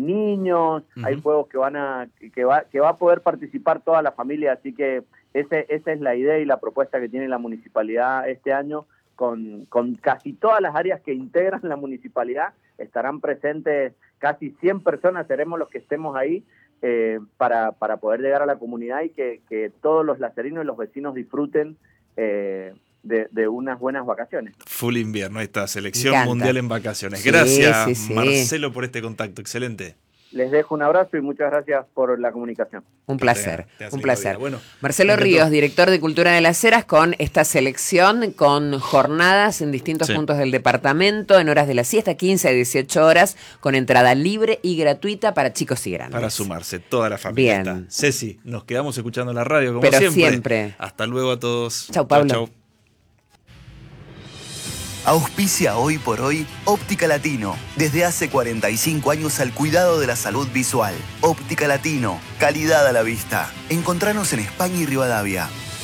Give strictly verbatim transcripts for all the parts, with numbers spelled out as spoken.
niños, uh-huh. hay juegos que van a que va que va a poder participar toda la familia, así que ese, esa es la idea y la propuesta que tiene la municipalidad este año, con, con casi todas las áreas que integran la municipalidad, estarán presentes casi cien personas, seremos los que estemos ahí, eh, para, para poder llegar a la comunidad y que, que todos los lacerinos y los vecinos disfruten eh, de, de unas buenas vacaciones. Full invierno, ahí está, selección mundial en vacaciones. Sí, Gracias, sí, sí. Marcelo, por este contacto, excelente. Les dejo un abrazo y muchas gracias por la comunicación. Un placer, te, te un placer. Bueno, Marcelo Ríos, director de Cultura de las Heras, con esta selección, con jornadas en distintos sí. puntos del departamento, en horas de la siesta, quince a dieciocho horas, con entrada libre y gratuita para chicos y grandes. Para sumarse, toda la familia. Bien. Está. Ceci, nos quedamos escuchando la radio como Pero siempre. siempre. Hasta luego a todos. Chau, Pablo. Chau, chau. Auspicia hoy por hoy Óptica Latino. Desde hace cuarenta y cinco años al cuidado de la salud visual. Óptica Latino. Calidad a la vista. Encontranos en España y Rivadavia.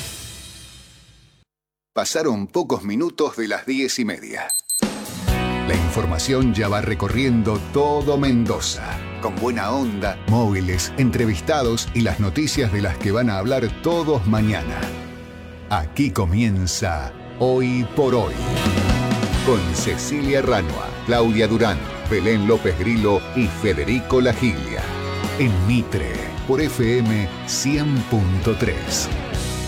Pasaron pocos minutos de las diez y media. La información ya va recorriendo todo Mendoza. Con buena onda, móviles, entrevistados y las noticias de las que van a hablar todos mañana. Aquí comienza Hoy por Hoy. Con Cecilia Ranua, Claudia Durán, Belén López Grillo y Federico Lagilia. En Mitre, por F M cien punto tres.